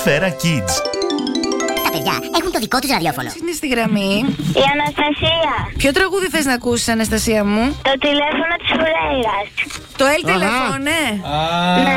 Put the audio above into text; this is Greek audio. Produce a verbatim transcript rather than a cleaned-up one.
Σφαίρα Kids. Τα παιδιά έχουν το δικό τους ραδιόφωνο. Είναι στη γραμμή. Η Αναστασία. Ποιο τραγούδι θες να ακούσεις, Αναστασία μου? Το τηλέφωνο της Φουρέιρας. Το Ελ τηλέφωνο, ναι. Α,